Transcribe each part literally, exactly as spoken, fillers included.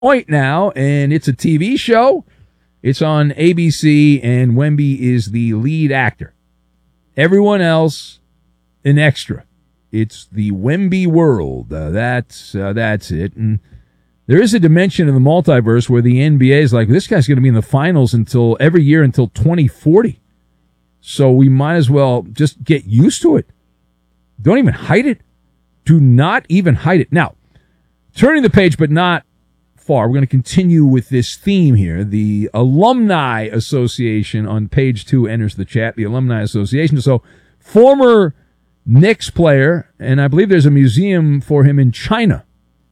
Point now, and it's a T V show. It's on A B C, and Wemby is the lead actor. Everyone else, an extra. It's the Wemby world. Uh, that's uh, that's it. And there is a dimension in the multiverse where the N B A is like, this guy's going to be in the finals until every year until twenty forty. So we might as well just get used to it. Don't even hide it. Do not even hide it. Now, turning the page, but not far. We're going to continue with this theme here. The Alumni Association on page two enters the chat. The Alumni Association. So, former Knicks player, and I believe there's a museum for him in China.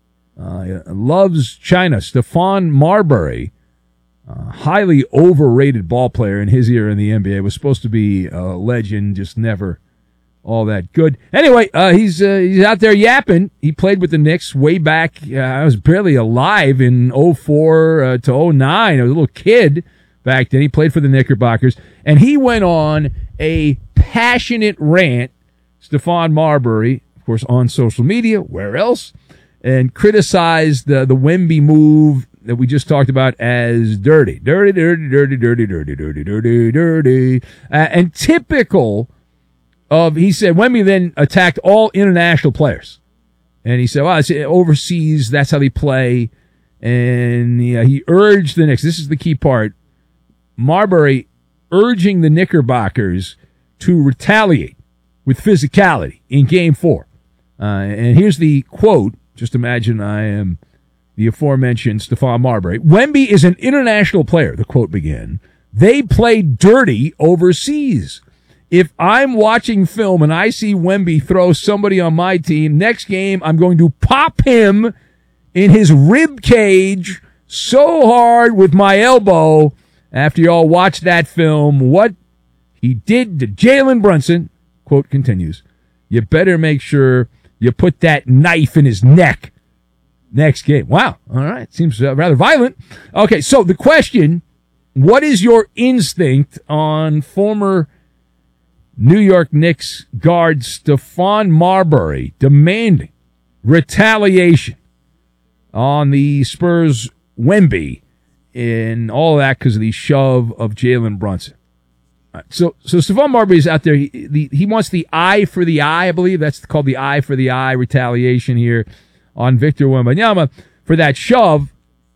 Uh, loves China. Stephon Marbury, uh, highly overrated ball player in his era in the N B A. Was supposed to be a legend, just never all that good. Anyway, uh, he's uh, he's out there yapping. He played with the Knicks way back. Uh, I was barely alive in oh four uh, to oh nine. I was a little kid back then. He played for the Knickerbockers. And he went on a passionate rant, Stephon Marbury, of course, on social media, where else, and criticized the, the Wemby move that we just talked about as dirty. Dirty, dirty, dirty, dirty, dirty, dirty, dirty, dirty. Uh, and typical of, he said, Wemby then attacked all international players. And he said, well, it's overseas, that's how they play. And yeah, he urged the Knicks, this is the key part, Marbury urging the Knickerbockers to retaliate with physicality in game four. Uh, and here's the quote. Just imagine I am the aforementioned Stephon Marbury. Wemby is an international player, the quote began. They play dirty overseas. If I'm watching film and I see Wemby throw somebody on my team, next game I'm going to pop him in his rib cage so hard with my elbow after you all watch that film. What he did to Jalen Brunson, quote continues, you better make sure you put that knife in his neck next game. Wow. All right. Seems uh, rather violent. Okay. So the question, what is your instinct on former New York Knicks guard Stephon Marbury demanding retaliation on the Spurs Wemby and all that because of the shove of Jalen Brunson? Right, so, so Stephon Marbury is out there. He, the, he wants the eye for the eye, I believe. That's called the eye for the eye retaliation here on Victor Wembanyama for that shove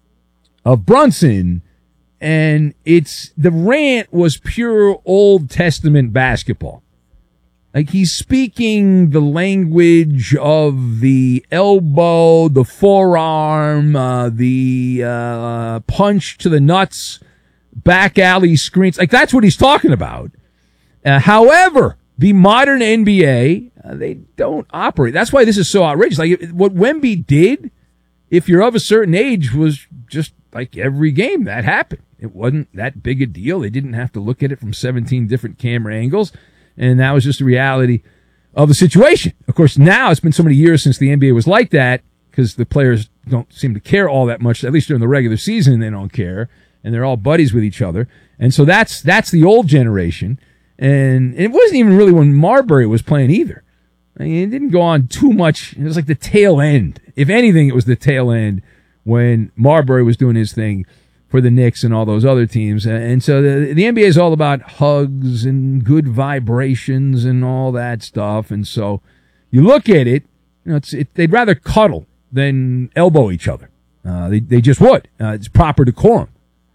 of Brunson. And it's, the rant was pure Old Testament basketball. Like, he's speaking the language of the elbow, the forearm, uh, the, uh, punch to the nuts, back alley screens. Like, that's what he's talking about. Uh, however, the modern N B A, uh, they don't operate. That's why this is so outrageous. Like, what Wemby did, if you're of a certain age, was just like every game that happened. It wasn't that big a deal. They didn't have to look at it from seventeen different camera angles. And that was just the reality of the situation. Of course, now it's been so many years since the N B A was like that because the players don't seem to care all that much. At least during the regular season, they don't care. And they're all buddies with each other. And so that's that's the old generation. And it wasn't even really when Marbury was playing either. I mean, it didn't go on too much. It was like the tail end. If anything, it was the tail end when Marbury was doing his thing for the Knicks and all those other teams. And so the, the N B A is all about hugs and good vibrations and all that stuff. And so you look at it, you know, it's, it, they'd rather cuddle than elbow each other. Uh, they, they just would. Uh, it's proper decorum.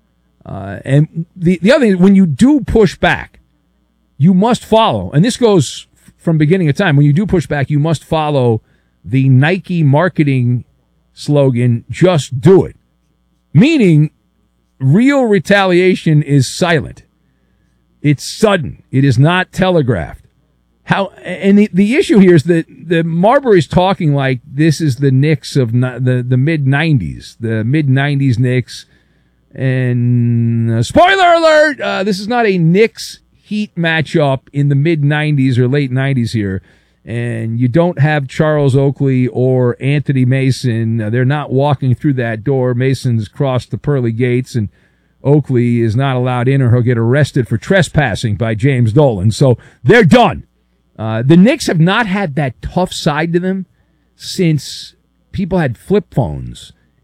Uh, and the, the other thing is, when you do push back, you must follow, and this goes from beginning of time, when you do push back, you must follow the Nike marketing slogan, just do it. Meaning, real retaliation is silent. It's sudden. It is not telegraphed. How, and the, the issue here is that the Marbury's talking like this is the Knicks of no, the, the mid nineties, the mid nineties Knicks. And uh, spoiler alert, uh, this is not a Knicks Heat matchup in the mid nineties or late nineties here. And you don't have Charles Oakley or Anthony Mason. Uh, they're not walking through that door. Mason's crossed the pearly gates, and Oakley is not allowed in or he'll get arrested for trespassing by James Dolan. So they're done. Uh, the Knicks have not had that tough side to them since people had flip phones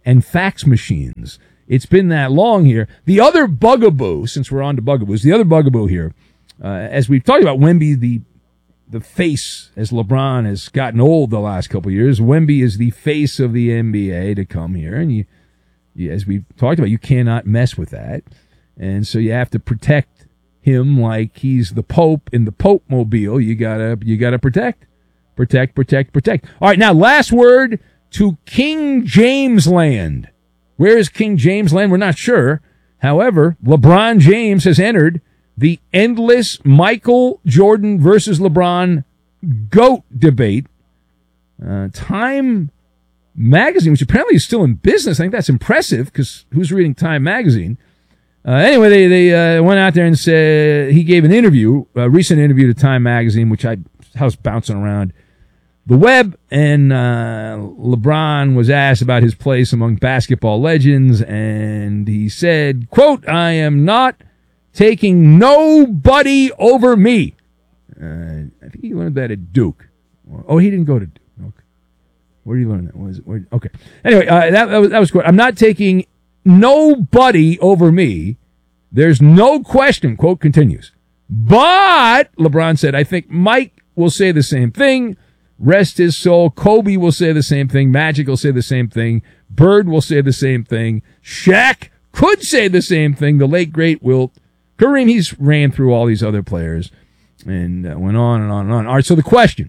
and fax machines. It's been that long here. The other bugaboo, since we're on to bugaboos, the other bugaboo here, uh, as we've talked about Wemby, the the face, as LeBron has gotten old the last couple of years, Wemby is the face of the N B A to come here. And you, you, as we've talked about, you cannot mess with that. And so you have to protect him like he's the Pope in the Pope mobile. You gotta, you gotta protect, protect, protect, protect. All right, now last word to King James land. Where is King James land? We're not sure. However, LeBron James has entered the endless Michael Jordan versus LeBron GOAT debate. Uh, Time Magazine, which apparently is still in business. I think that's impressive because who's reading Time Magazine? Uh, anyway, they, they uh, went out there and said he gave an interview, a recent interview to Time Magazine, which I, I was bouncing around the web, and uh, LeBron was asked about his place among basketball legends, and he said, quote, "I am not taking nobody over me." Uh, I think he learned that at Duke. Oh, he didn't go to Duke. Okay. Where did he learn that? Was it? Where, okay. Anyway, uh, that, that was that was quote. "I'm not taking nobody over me. There's no question." Quote continues. But LeBron said, "I think Mike will say the same thing. Rest his soul. Kobe will say the same thing. Magic will say the same thing. Bird will say the same thing. Shaq could say the same thing. The late, great Wilt. Kareem," he's ran through all these other players and uh, went on and on and on. All right, so the question,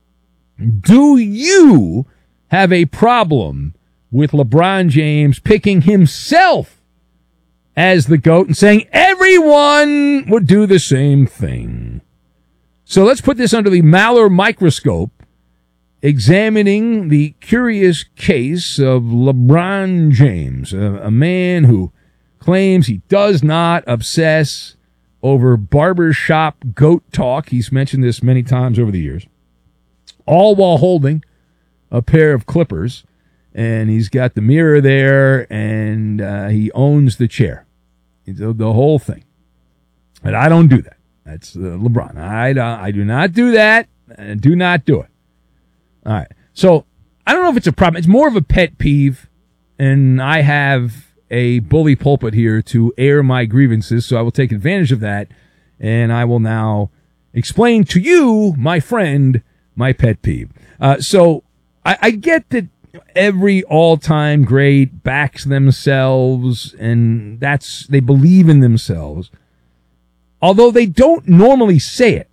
do you have a problem with LeBron James picking himself as the GOAT and saying everyone would do the same thing? So let's put this under the Maller microscope, examining the curious case of LeBron James, a, a man who claims he does not obsess over barbershop GOAT talk. He's mentioned this many times over the years, all while holding a pair of clippers, and he's got the mirror there, and uh, he owns the chair, the, the whole thing. And I don't do that. That's uh, LeBron. I, uh, I do not do that, and do not do it. All right. So I don't know if it's a problem. It's more of a pet peeve, and I have a bully pulpit here to air my grievances, so I will take advantage of that, and I will now explain to you, my friend, my pet peeve. Uh, so I, I get that every all-time great backs themselves, and that's they believe in themselves, although they don't normally say it.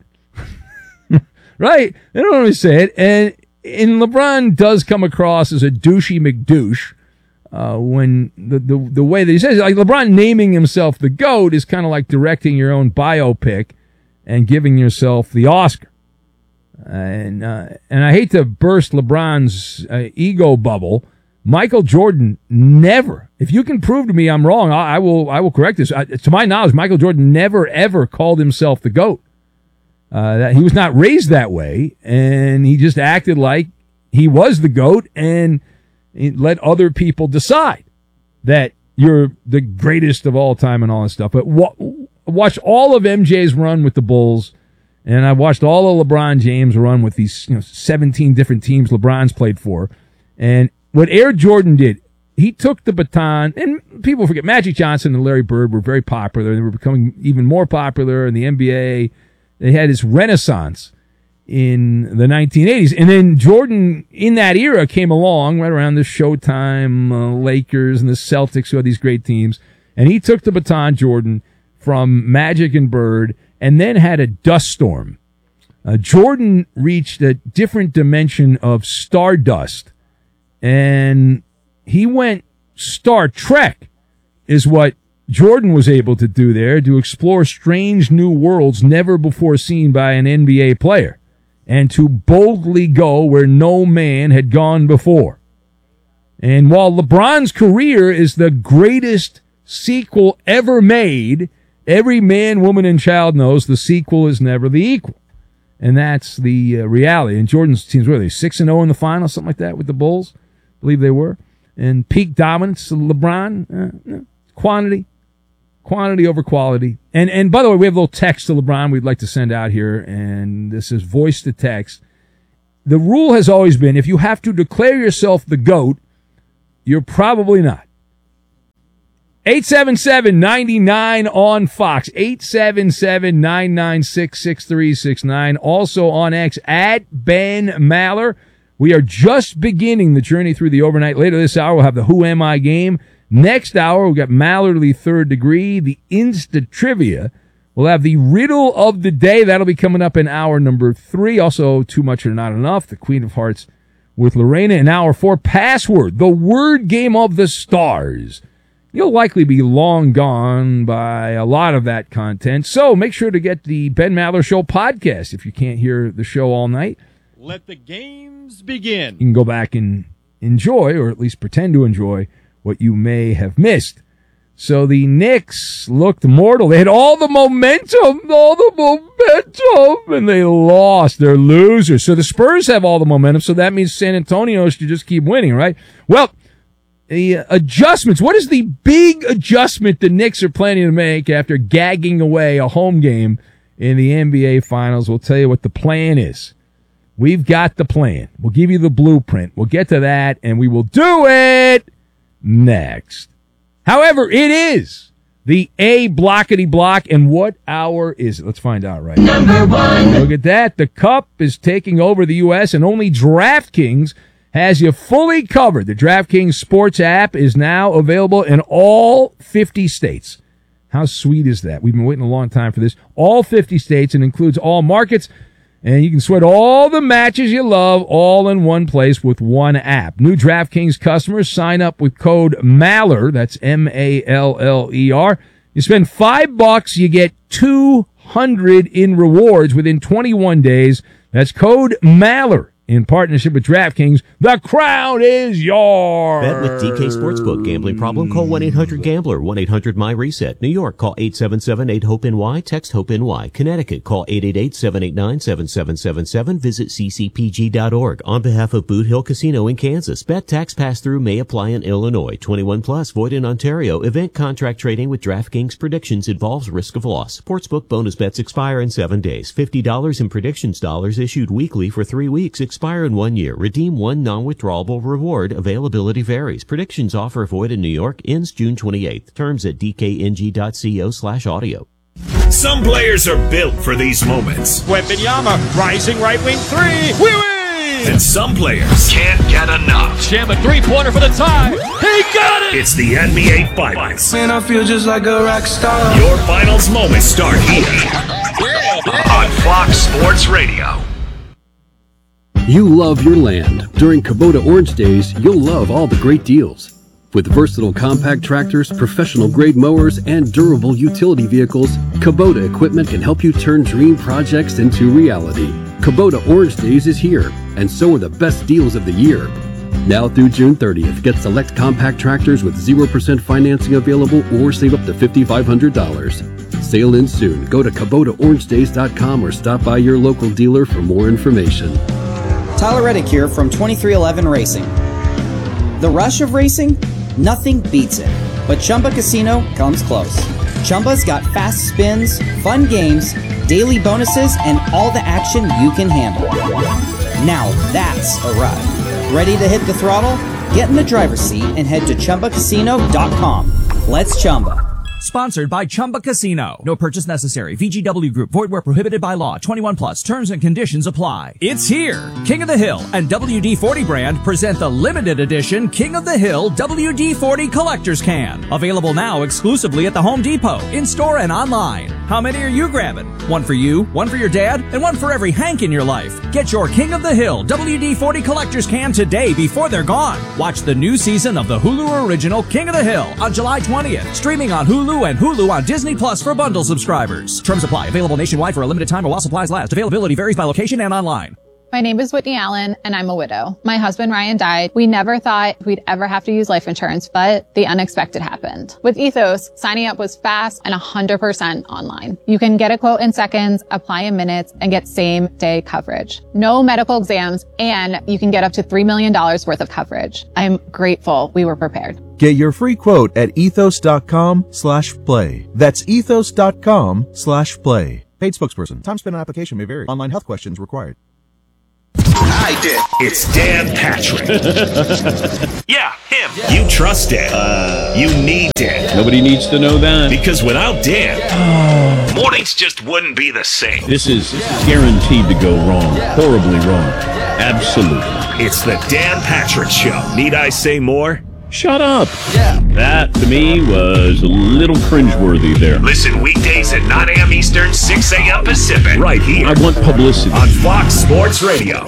Right? They don't normally say it, and, and LeBron does come across as a douchey McDouche. Uh, when the, the the way that he says it, like LeBron naming himself the GOAT is kind of like directing your own biopic and giving yourself the Oscar. Uh, and uh, and I hate to burst LeBron's uh, ego bubble. Michael Jordan never, if you can prove to me I'm wrong, I, I will I will correct this. I, to my knowledge, Michael Jordan never ever called himself the GOAT. Uh, that he was not raised that way, and he just acted like he was the GOAT, and let other people decide that you're the greatest of all time and all that stuff. But wa- watch all of M J's run with the Bulls, and I watched all of LeBron James run with these, you know, seventeen different teams LeBron's played for. And what Air Jordan did, he took the baton, and people forget Magic Johnson and Larry Bird were very popular. They were becoming even more popular in the N B A. They had this renaissance in the nineteen eighties. And then Jordan, in that era, came along right around the Showtime uh, Lakers and the Celtics, who had these great teams. And he took the baton, Jordan, from Magic and Bird, and then had a dust storm. Uh, Jordan reached a different dimension of stardust, and he went Star Trek, is what Jordan was able to do there, to explore strange new worlds never before seen by an N B A player, and to boldly go where no man had gone before. And while LeBron's career is the greatest sequel ever made, every man, woman, and child knows the sequel is never the equal. And that's the uh, reality. And Jordan's teams, were they six and oh in the final, something like that, with the Bulls? I believe they were. And peak dominance of LeBron, uh, quantity. Quantity over quality. And and by the way, we have a little text to LeBron we'd like to send out here, and this is voice to text. The rule has always been, if you have to declare yourself the GOAT, you're probably not. eight seven seven, nine nine on Fox. eight seven seven, nine nine six, six three six nine. Also on X, at Ben Maller. We are just beginning the journey through the overnight. Later this hour, we'll have the Who Am I game. Next hour, we've got Mallerly Third Degree, the Insta Trivia. We'll have the Riddle of the Day. That'll be coming up in hour number three. Also, Too Much or Not Enough, the Queen of Hearts with Lorena. In hour four, Password, the word game of the stars. You'll likely be long gone by a lot of that content. So make sure to get the Ben Maller Show podcast if you can't hear the show all night. Let the games begin. You can go back and enjoy, or at least pretend to enjoy, what you may have missed. So the Knicks looked mortal. They had all the momentum, all the momentum, and they lost. They're losers. So the Spurs have all the momentum, so that means San Antonio should just keep winning, right? Well, the adjustments. What is the big adjustment the Knicks are planning to make after gagging away a home game in the N B A Finals? We'll tell you what the plan is. We've got the plan. We'll give you the blueprint. We'll get to that, and we will do it next. However, it is the A blockety block, and what hour is it? Let's find out right now. Number one. Look at that. The Cup is taking over the U S, and only DraftKings has you fully covered. The DraftKings Sports app is now available in all fifty states. How sweet is that? We've been waiting a long time for this. All fifty states, and includes all markets. And you can sweat all the matches you love all in one place with one app. New DraftKings customers sign up with code MALLER. That's M A L L E R. You spend five bucks, you get two hundred in rewards within twenty-one days. That's code MALLER. In partnership with DraftKings, the crown is yours. Bet with D K Sportsbook. Gambling problem? Call one eight hundred gambler. one eight hundred my reset. New York, call eight seven seven, eight hope N Y. Text HOPE-NY. Connecticut, call eight eight eight, seven eight nine, seven seven seven seven. Visit c c p g dot org. On behalf of Boot Hill Casino in Kansas, bet tax pass-through may apply in Illinois. twenty-one plus, void in Ontario. Event contract trading with DraftKings predictions involves risk of loss. Sportsbook bonus bets expire in seven days. fifty dollars in predictions dollars issued weekly for three weeks. Expire in one year. Redeem one non-withdrawable reward. Availability varies. Predictions offer void in New York. Ends June twenty-eighth. Terms at d k n g dot co slash audio. Some players are built for these moments. Wembanyama, rising right wing three. We win! And some players can't get enough. Jam a three-pointer for the tie. He got it! It's the N B A Finals. Man, I feel just like a rock star. Your finals moments start here on Fox Sports Radio. You love your land. During Kubota Orange Days, you'll love all the great deals. With versatile compact tractors, professional-grade mowers, and durable utility vehicles, Kubota equipment can help you turn dream projects into reality. Kubota Orange Days is here, and so are the best deals of the year. Now through June thirtieth, get select compact tractors with zero percent financing available or save up to five thousand five hundred dollars. Sale ends soon. Go to Kubota Orange Days dot com or stop by your local dealer for more information. Tyler Reddick here from twenty-three eleven Racing. The rush of racing? Nothing beats it. But Chumba Casino comes close. Chumba's got fast spins, fun games, daily bonuses, and all the action you can handle. Now that's a ride. Ready to hit the throttle? Get in the driver's seat and head to Chumba Casino dot com. Let's Chumba. Sponsored by Chumba Casino. No purchase necessary. V G W Group. Void where prohibited by law. twenty-one plus. Terms and conditions apply. It's here. King of the Hill and W D forty brand present the limited edition King of the Hill W D forty Collector's Can. Available now exclusively at the Home Depot, in-store and online. How many are you grabbing? One for you, one for your dad, and one for every Hank in your life. Get your King of the Hill W D forty Collector's Can today before they're gone. Watch the new season of the Hulu original King of the Hill on July twentieth. Streaming on Hulu and Hulu on Disney Plus for bundle subscribers. Terms apply. Available nationwide for a limited time or while supplies last. Availability varies by location and online. My name is Whitney Allen, and I'm a widow. My husband, Ryan, died. We never thought we'd ever have to use life insurance, but the unexpected happened. With Ethos, signing up was fast and one hundred percent online. You can get a quote in seconds, apply in minutes, and get same-day coverage. No medical exams, and you can get up to three million dollars worth of coverage. I'm grateful we were prepared. Get your free quote at ethos.com slash play. That's ethos.com slash play. Paid spokesperson. Time spent on application may vary. Online health questions required. I did. It's Dan Patrick. Yeah, him. You trust Dan. Uh, you need Dan. Nobody needs to know that. Because without Dan, mornings just wouldn't be the same. This is guaranteed to go wrong. Horribly wrong. Absolutely. It's the Dan Patrick Show. Need I say more? Shut up. Yeah. That, to me, was a little cringeworthy there. Listen weekdays at nine a.m. Eastern, six a.m. Pacific. Right here. I want publicity. On Fox Sports Radio.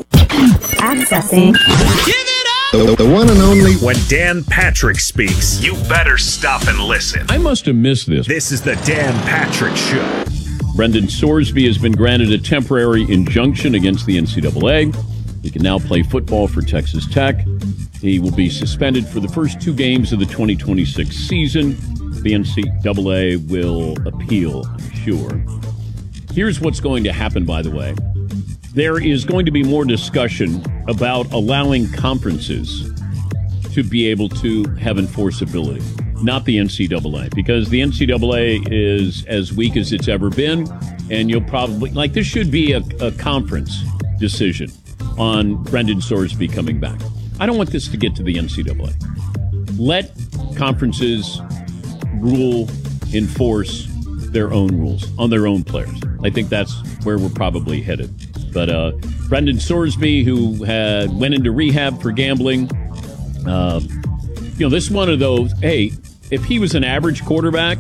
Accessing. Give it up! The, the one and only. When Dan Patrick speaks, you better stop and listen. I must have missed this. This is the Dan Patrick Show. Brendan Sorsby has been granted a temporary injunction against the N C double A. He can now play football for Texas Tech. He will be suspended for the first two games of the twenty twenty-six season. The N C double A will appeal, I'm sure. Here's what's going to happen, by the way. There is going to be more discussion about allowing conferences to be able to have enforceability, not the N C double A, because the N C double A is as weak as it's ever been, and you'll probably, like, this should be a, a conference decision on Brendan Sorsby coming back. I don't want this to get to the N C double A. Let conferences rule, enforce their own rules on their own players. I think that's where we're probably headed. But uh, Brendan Sorsby, who had went into rehab for gambling, uh, you know, this is one of those, hey, if he was an average quarterback,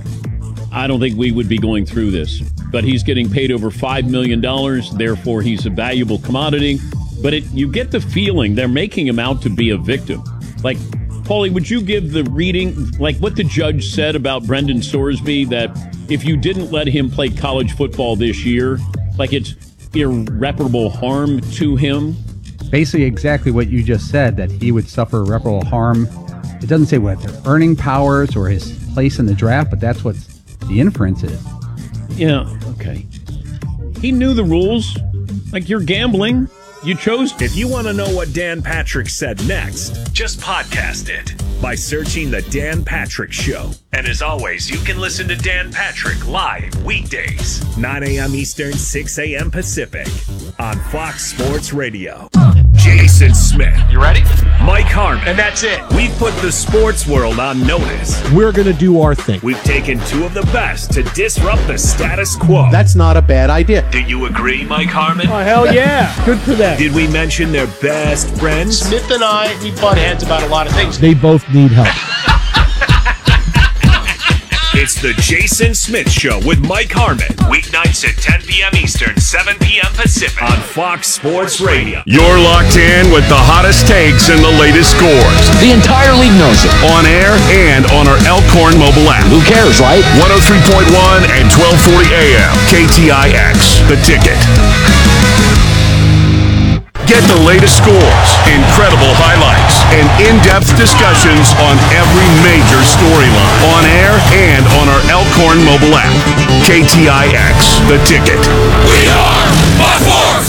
I don't think we would be going through this. But he's getting paid over five million dollars, therefore he's a valuable commodity. But it, you get the feeling they're making him out to be a victim. Like, Paulie, would you give the reading, like what the judge said about Brendan Sorsby, that if you didn't let him play college football this year, like it's irreparable harm to him? Basically exactly what you just said, that he would suffer irreparable harm. It doesn't say what their earning powers or his place in the draft, but that's what the inference is. Yeah, okay. He knew the rules. Like, you're gambling. You chose. If you want to know what Dan Patrick said next, just podcast it by searching The Dan Patrick Show. And as always, you can listen to Dan Patrick live weekdays, nine a.m. Eastern, six a.m. Pacific, on Fox Sports Radio. Jason Smith. You ready? Mike Harmon. And that's it. We've put the sports world on notice. We're going to do our thing. We've taken two of the best to disrupt the status quo. That's not a bad idea. Do you agree, Mike Harmon? Oh, hell yeah. Good for them. Did we mention their best friends? Smith and I, we butt heads about a lot of things. They both need help. It's the Jason Smith Show with Mike Harmon. Weeknights at ten p.m. Eastern, seven p.m. Pacific. On Fox Sports Radio. You're locked in with the hottest takes and the latest scores. The entire league knows it. On air and on our Elkhorn mobile app. Who cares, right? one oh three point one and twelve forty A M. K T I X. The Ticket. Get the latest scores, incredible highlights, and in-depth discussions on every major storyline. On air and on our Elkhorn mobile app. K T I X, The Ticket. We are my force!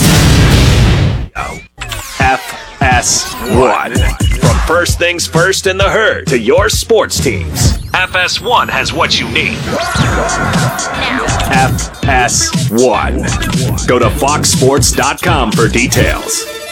F S one. From First Things First in the Herd to your sports teams, F S one has what you need. F S one. Go to fox sports dot com for details.